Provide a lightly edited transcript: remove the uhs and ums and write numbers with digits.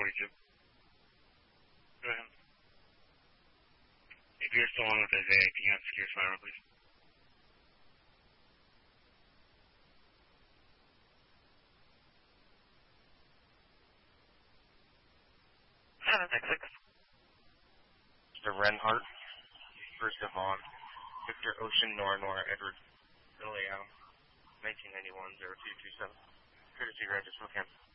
42. Go ahead. If you're still on with Isaiah, can you have secure spiral, please? 766. Mr. Renhart, First Devon, Victor Ocean, Nora, Edward Liliao, 1991-0227. Courtesy register, okay.